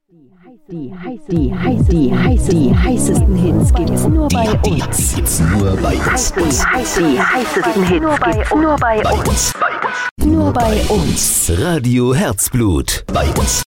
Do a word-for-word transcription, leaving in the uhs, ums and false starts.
Die, heiß, die, heiß, die, heiß, die heißesten Hits gibt's nur bei uns. Gibt's nur bei uns. Die, heiß, die heißesten Hits gibt's nur bei uns. Bei uns. Nur bei uns. Radio Herzblut. Bei uns.